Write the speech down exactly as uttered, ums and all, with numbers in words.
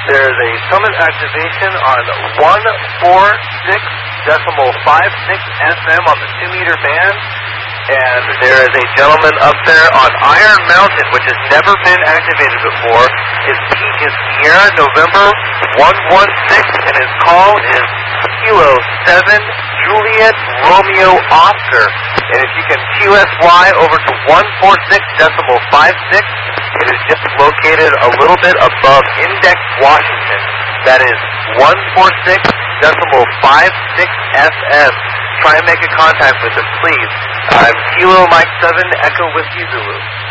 There is a summit activation on one forty-six point five six F M on the two meter band. And there is a gentleman up there on Iron Mountain, which has never been activated before. His peak is Sierra November one one six, and his call is Kilo seven Juliet Romeo Oscar. And if you can Q S Y over to one forty-six point five six, it is just located a little bit above Index, Washington. That is one forty-six point five six F M. Try and make a contact with us, please. I'm Kilo Mike seven Echo Whiskey Zulu.